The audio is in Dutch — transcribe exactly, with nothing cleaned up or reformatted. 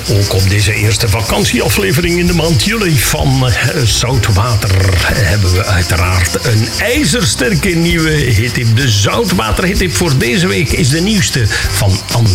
Ook op deze eerste vakantieaflevering in de maand juli van Zoutwater hebben we uiteraard een ijzersterke nieuwe hittip. De Zoutwater hittip voor deze week is de nieuwste van André